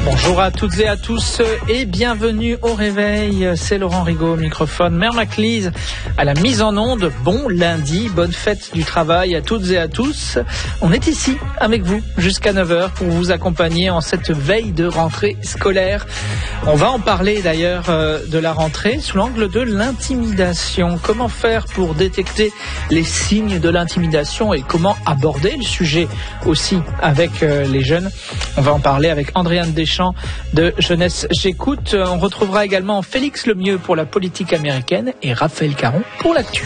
Bonjour à toutes et à tous et bienvenue au réveil. C'est Laurent Rigaud au microphone. Mère Maclise à la mise en onde. Bon lundi, bonne fête du travail à toutes et à tous. On est ici avec vous jusqu'à 9h pour vous accompagner en cette veille de rentrée scolaire. On va en parler d'ailleurs de la rentrée sous l'angle de l'intimidation. Comment faire pour détecter les signes de l'intimidation et comment aborder le sujet aussi avec les jeunes. On va en parler avec Andréane Deschamps de Jeunesse J'écoute. On retrouvera également Félix Lemieux pour la politique américaine et Raphaël Caron pour l'actu.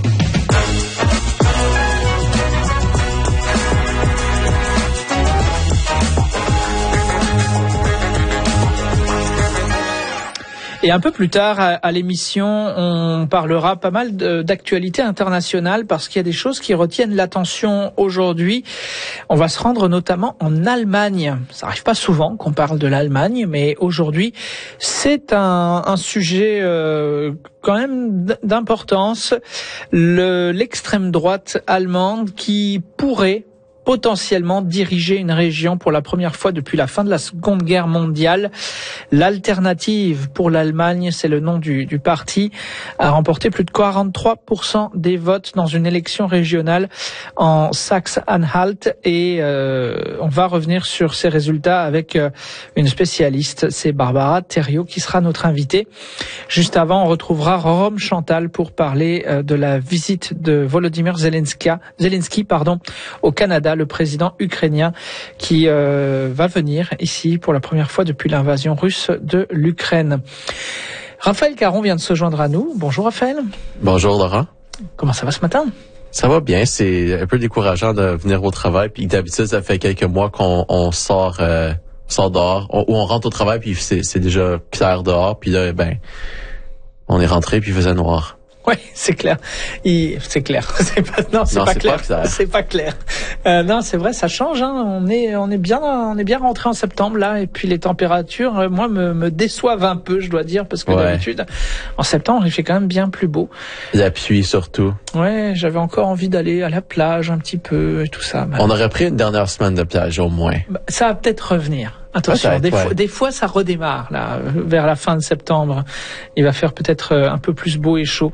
Et un peu plus tard à l'émission, on parlera pas mal d'actualités internationales parce qu'il y a des choses qui retiennent l'attention aujourd'hui. On va se rendre notamment en Allemagne. Ça arrive pas souvent qu'on parle de l'Allemagne, mais aujourd'hui, c'est un sujet quand même d'importance. L'extrême droite allemande qui pourrait potentiellement diriger une région pour la première fois depuis la fin de la Seconde Guerre mondiale. L'Alternative pour l'Allemagne, c'est le nom du parti, a remporté plus de 43% des votes dans une élection régionale en Saxe-Anhalt et on va revenir sur ces résultats avec une spécialiste, c'est Barbara Thériault qui sera notre invitée. Juste avant, on retrouvera Rome Chantal pour parler de la visite de Volodymyr Zelensky au Canada, le président ukrainien qui va venir ici pour la première fois depuis l'invasion russe de l'Ukraine. Raphaël Caron vient de se joindre à nous. Bonjour Raphaël. Bonjour Laurent. Comment ça va ce matin? Ça va bien, c'est un peu décourageant de venir au travail, puis d'habitude ça fait quelques mois qu'on sort dehors, ou on rentre au travail puis c'est déjà clair dehors, puis là on est rentré puis il faisait noir. Oui, c'est clair. C'est clair. C'est pas clair. C'est pas clair. Non, c'est vrai, ça change. Hein. On est bien rentré en septembre là, et puis les températures, moi, me déçoivent un peu, je dois dire, parce que d'habitude, en septembre, il fait quand même bien plus beau. La pluie surtout. Ouais, j'avais encore envie d'aller à la plage un petit peu et tout ça. On aurait pris une dernière semaine de plage au moins. Ça va peut-être revenir. Attention, des fois ça redémarre là vers la fin de septembre. Il va faire peut-être un peu plus beau et chaud.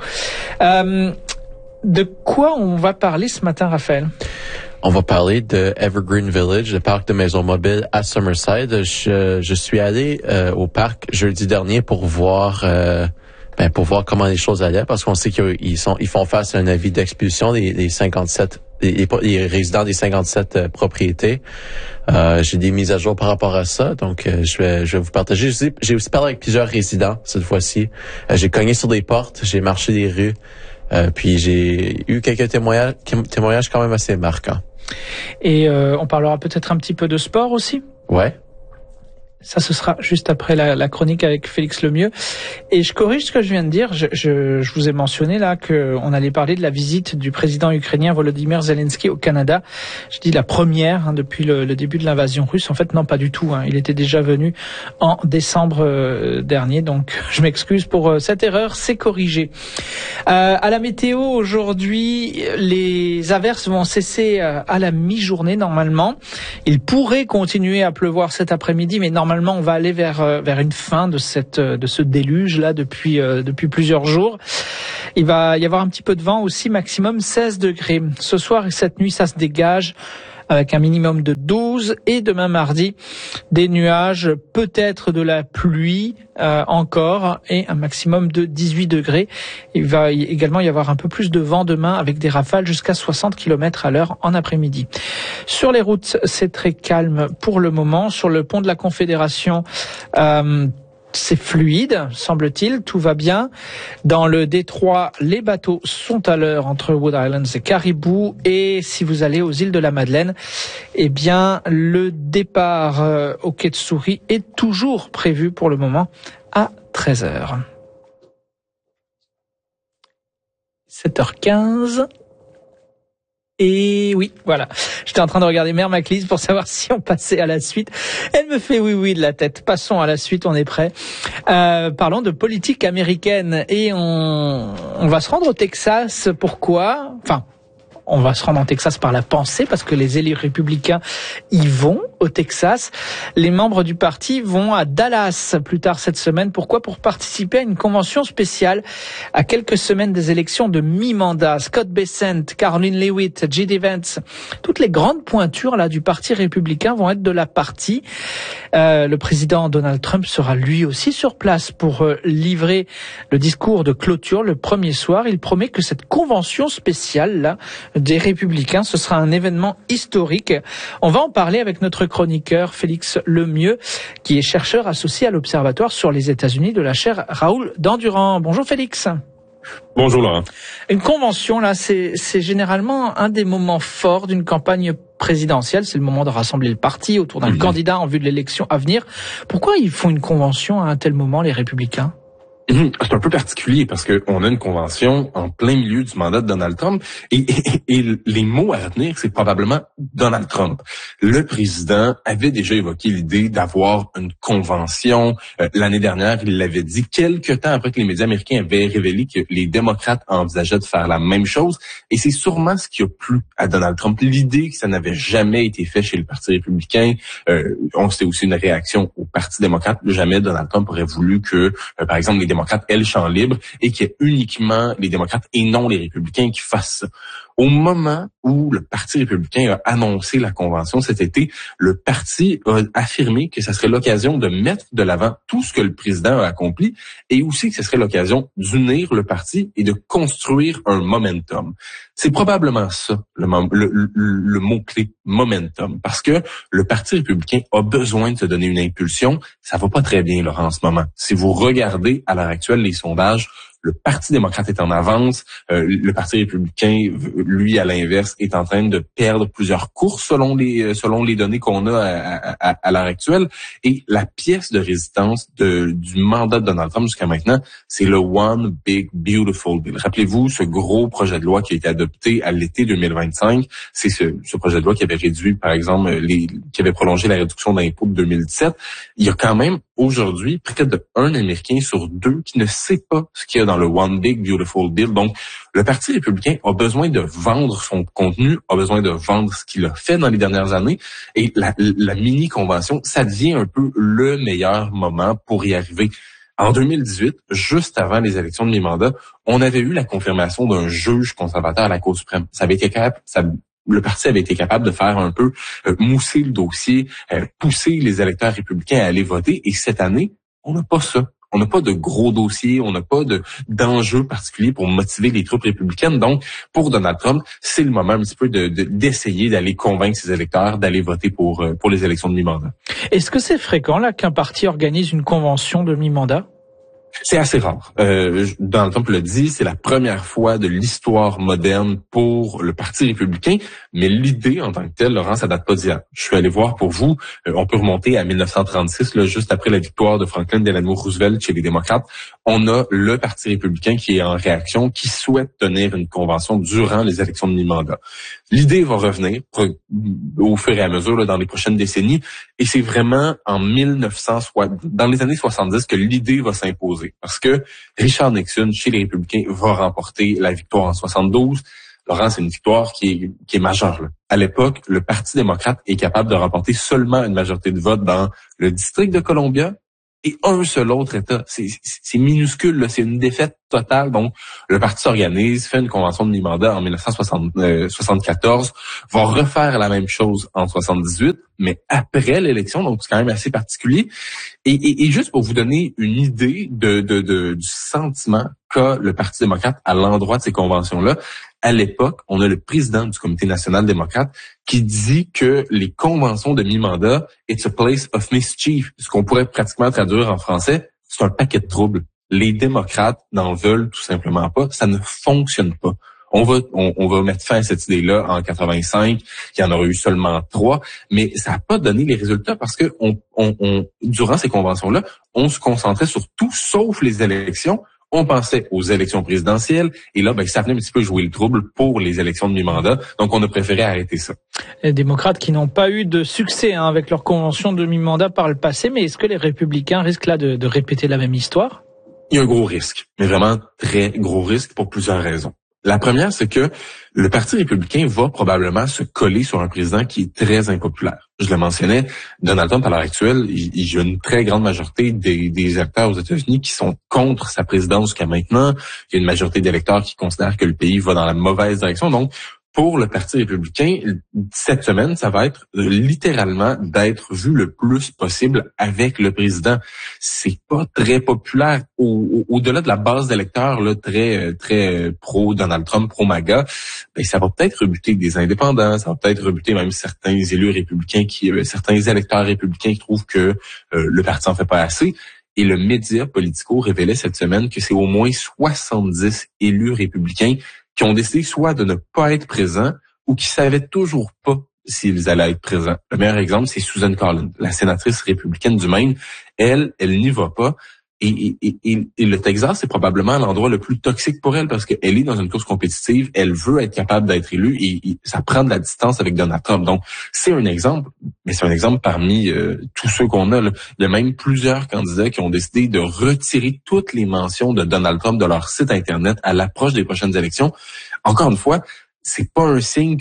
De quoi on va parler ce matin, Raphaël? On va parler de Evergreen Village, le parc de maisons mobiles à Summerside. Je suis allé au parc jeudi dernier pour voir comment les choses allaient, parce qu'on sait qu'ils font face à un avis d'expulsion des 57 les résidents des 57 propriétés. J'ai des mises à jour par rapport à ça, donc je vais vous partager. J'ai aussi parlé avec plusieurs résidents cette fois-ci. J'ai cogné sur des portes, j'ai marché des rues, puis j'ai eu quelques témoignages quand même assez marquants. Et on parlera peut-être un petit peu de sport aussi. Ouais. Ça, ce sera juste après la chronique avec Félix Lemieux. Et je corrige ce que je viens de dire. Je vous ai mentionné là qu'on allait parler de la visite du président ukrainien Volodymyr Zelensky au Canada. Je dis la première depuis le début de l'invasion russe. En fait, non, pas du tout. Il était déjà venu en décembre dernier. Donc, je m'excuse pour cette erreur. C'est corrigé. À la météo, aujourd'hui, les averses vont cesser à la mi-journée normalement. Il pourrait continuer à pleuvoir cet après-midi, mais normalement, on va aller vers une fin de ce déluge là depuis plusieurs jours. Il va y avoir un petit peu de vent aussi, maximum 16 degrés. Ce soir et cette nuit, ça se dégage avec un minimum de 12 et demain mardi, des nuages, peut-être de la pluie encore et un maximum de 18 degrés. Il va également y avoir un peu plus de vent demain avec des rafales jusqu'à 60 km/h en après-midi. Sur les routes, c'est très calme pour le moment. Sur le pont de la Confédération, c'est fluide, semble-t-il, tout va bien. Dans le détroit, les bateaux sont à l'heure entre Wood Islands et Caribou. Et si vous allez aux îles de la Madeleine, eh bien, le départ au quai de Souris est toujours prévu pour le moment à 13h. 7h15. Et oui, voilà. J'étais en train de regarder Mère Maclise pour savoir si on passait à la suite. Elle me fait oui de la tête. Passons à la suite, on est prêt. Parlons de politique américaine et on va se rendre au Texas. Pourquoi ? On va se rendre en Texas par la pensée parce que les élus républicains y vont au Texas. Les membres du parti vont à Dallas plus tard cette semaine. Pourquoi? Pour participer à une convention spéciale à quelques semaines des élections de mi-mandat. Scott Bessent, Caroline Leavitt, J.D. Vance, toutes les grandes pointures là du parti républicain vont être de la partie. Le président Donald Trump sera lui aussi sur place pour livrer le discours de clôture le premier soir. Il promet que cette convention spéciale là des républicains, ce sera un événement historique. On va en parler avec notre chroniqueur Félix Lemieux, qui est chercheur associé à l'Observatoire sur les États-Unis de la chaire Raoul Dandurand. Bonjour Félix. Bonjour Laurent. Une convention là, c'est généralement un des moments forts d'une campagne présidentielle. C'est le moment de rassembler le parti autour d'un candidat en vue de l'élection à venir. Pourquoi ils font une convention à un tel moment, les républicains? C'est un peu particulier parce que on a une convention en plein milieu du mandat de Donald Trump et les mots à retenir, c'est probablement Donald Trump. Le président avait déjà évoqué l'idée d'avoir une convention. L'année dernière, il l'avait dit quelques temps après que les médias américains avaient révélé que les démocrates envisageaient de faire la même chose. Et c'est sûrement ce qui a plu à Donald Trump. L'idée que ça n'avait jamais été fait chez le Parti républicain. C'était aussi une réaction au Parti démocrate. Jamais Donald Trump aurait voulu que, par exemple, les démocrates aient le champ libre et qu'il y ait uniquement les démocrates et non les républicains qui fassent ça. Au moment où le Parti républicain a annoncé la convention cet été, le parti a affirmé que ça serait l'occasion de mettre de l'avant tout ce que le président a accompli et aussi que ce serait l'occasion d'unir le parti et de construire un momentum. C'est probablement ça, le mot-clé, momentum, parce que le Parti républicain a besoin de se donner une impulsion. Ça va pas très bien, Laurent, en ce moment. Si vous regardez à l'heure actuelle les sondages, le Parti démocrate est en avance. Le Parti républicain, lui, à l'inverse, est en train de perdre plusieurs courses selon les données qu'on a à l'heure actuelle. Et la pièce de résistance du mandat de Donald Trump jusqu'à maintenant, c'est le One Big Beautiful Bill. Rappelez-vous, ce gros projet de loi qui a été adopté à l'été 2025, c'est ce projet de loi qui avait réduit, par exemple, qui avait prolongé la réduction d'impôts de 2017. Il y a quand même aujourd'hui près d'un Américain sur deux qui ne sait pas ce qu'il y a dans le One Big Beautiful Bill. Donc, le Parti républicain a besoin de vendre son contenu, a besoin de vendre ce qu'il a fait dans les dernières années. Et la mini-convention, ça devient un peu le meilleur moment pour y arriver. En 2018, juste avant les élections de mi-mandat, on avait eu la confirmation d'un juge conservateur à la Cour suprême. Le parti avait été capable de faire un peu mousser le dossier, pousser les électeurs républicains à aller voter. Et cette année, on n'a pas ça. On n'a pas de gros dossiers, on n'a pas d'enjeux particuliers pour motiver les troupes républicaines. Donc, pour Donald Trump, c'est le moment un petit peu d'essayer d'aller convaincre ses électeurs d'aller voter pour les élections de mi-mandat. Est-ce que c'est fréquent là qu'un parti organise une convention de mi-mandat? C'est assez rare. Donald Trump l'a dit, c'est la première fois de l'histoire moderne pour le Parti républicain, mais l'idée en tant que telle, Laurent, ça date pas d'hier. Je suis allé voir pour vous, on peut remonter à 1936, là, juste après la victoire de Franklin Delano Roosevelt chez les démocrates. On a le Parti républicain qui est en réaction, qui souhaite tenir une convention durant les élections de mi-mandat. L'idée va revenir au fur et à mesure là, dans les prochaines décennies, et c'est vraiment dans les années 70 que l'idée va s'imposer. Parce que Richard Nixon, chez les républicains, va remporter la victoire en 72. Laurent, c'est une victoire qui est majeure. Là. À l'époque, le Parti démocrate est capable de remporter seulement une majorité de vote dans le district de Columbia et un seul autre État. C'est minuscule, là. C'est une défaite totale. Donc, le parti s'organise, fait une convention de mi-mandat en 1974, va refaire la même chose en 78, mais après l'élection, donc c'est quand même assez particulier. Et juste pour vous donner une idée du sentiment qu'a le Parti démocrate à l'endroit de ces conventions-là, à l'époque, on a le président du Comité national démocrate qui dit que les conventions de mi-mandat, it's a place of mischief. Ce qu'on pourrait pratiquement traduire en français, c'est un paquet de troubles. Les démocrates n'en veulent tout simplement pas. Ça ne fonctionne pas. On va mettre fin à cette idée-là en 85. Il y en aurait eu seulement 3, mais ça n'a pas donné les résultats parce que durant ces conventions-là, on se concentrait sur tout sauf les élections. On pensait aux élections présidentielles et là, ça venait un petit peu jouer le trouble pour les élections de mi-mandat. Donc, on a préféré arrêter ça. Les démocrates qui n'ont pas eu de succès avec leur convention de mi-mandat par le passé, mais est-ce que les républicains risquent là de répéter la même histoire? Il y a un gros risque, mais vraiment très gros risque pour plusieurs raisons. La première, c'est que le Parti républicain va probablement se coller sur un président qui est très impopulaire. Je le mentionnais, Donald Trump, à l'heure actuelle, il y a une très grande majorité des électeurs aux États-Unis qui sont contre sa présidence jusqu'à maintenant. Il y a une majorité d'électeurs qui considèrent que le pays va dans la mauvaise direction. Donc, pour le Parti républicain, cette semaine, ça va être littéralement d'être vu le plus possible avec le président. C'est pas très populaire. Au-delà de la base d'électeurs là, très pro Donald Trump, pro MAGA, ben, ça va peut-être rebuter des indépendants, ça va peut-être rebuter même certains élus républicains certains électeurs républicains qui trouvent que le parti en fait pas assez. Et le média Politico révélait cette semaine que c'est au moins 70 élus républicains qui ont décidé soit de ne pas être présents ou qui savaient toujours pas s'ils allaient être présents. Le meilleur exemple, c'est Susan Collins, la sénatrice républicaine du Maine. Elle n'y va pas. Et le Texas, c'est probablement l'endroit le plus toxique pour elle parce qu'elle est dans une course compétitive, elle veut être capable d'être élue et ça prend de la distance avec Donald Trump. Donc, c'est un exemple, mais c'est un exemple parmi tous ceux qu'on a. Là. Il y a même plusieurs candidats qui ont décidé de retirer toutes les mentions de Donald Trump de leur site Internet à l'approche des prochaines élections. Encore une fois, c'est pas un signe que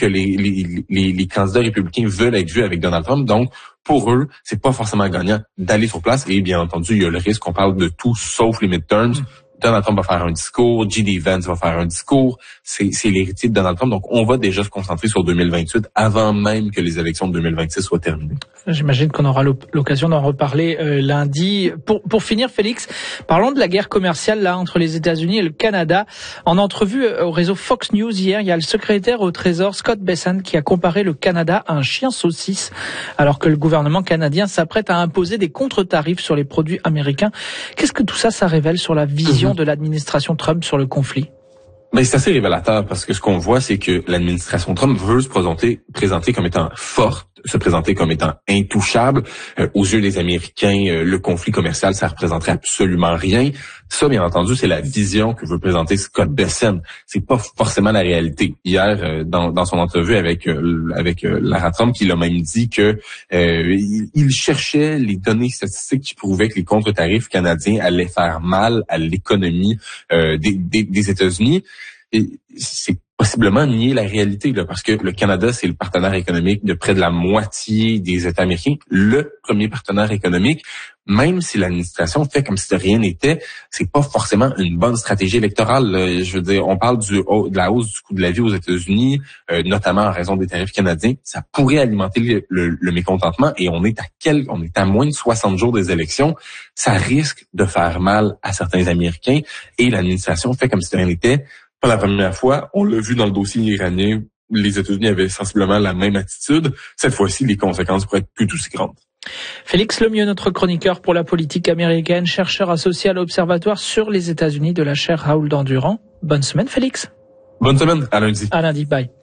les candidats républicains veulent être vus avec Donald Trump. Donc, pour eux, c'est pas forcément gagnant d'aller sur place. Et bien entendu, il y a le risque qu'on parle de tout sauf les midterms. Donald Trump va faire un discours, J.D. Vance va faire un discours. C'est l'héritier de Donald Trump. Donc, on va déjà se concentrer sur 2028 avant même que les élections de 2026 soient terminées. J'imagine qu'on aura l'occasion d'en reparler lundi. Pour finir, Félix, parlons de la guerre commerciale là entre les États-Unis et le Canada. En entrevue au réseau Fox News hier, il y a le secrétaire au Trésor Scott Bessent qui a comparé le Canada à un chien saucisse, alors que le gouvernement canadien s'apprête à imposer des contre-tarifs sur les produits américains. Qu'est-ce que tout ça révèle sur la vision de l'administration Trump sur le conflit? Mais c'est assez révélateur parce que ce qu'on voit, c'est que l'administration Trump veut se présenter comme étant forte, se présenter comme étant intouchable. Aux yeux des Américains, le conflit commercial, ça représenterait absolument rien. Ça, bien entendu, c'est la vision que veut présenter Scott Bessent. C'est pas forcément la réalité. Hier, dans son entrevue avec Lara Trump, il a même dit que il cherchait les données statistiques qui prouvaient que les contre-tarifs canadiens allaient faire mal à l'économie des États-Unis. Et c'est possiblement nier la réalité, là, parce que le Canada, c'est le partenaire économique de près de la moitié des États américains, le premier partenaire économique. Même si l'administration fait comme si de rien n'était, c'est pas forcément une bonne stratégie électorale. Là. Je veux dire, on parle de la hausse du coût de la vie aux États-Unis, notamment en raison des tarifs canadiens. Ça pourrait alimenter le mécontentement et on est à moins de 60 jours des élections. Ça risque de faire mal à certains Américains et l'administration fait comme si de rien n'était. Pas la première fois, on l'a vu dans le dossier iranien, les États-Unis avaient sensiblement la même attitude. Cette fois-ci, les conséquences pourraient être plus aussi grandes. Félix Lemieux, notre chroniqueur pour la politique américaine, chercheur associé à l'Observatoire sur les États-Unis de la chaire Raoul Dandurand. Bonne semaine, Félix. Bonne semaine, à lundi. À lundi, bye.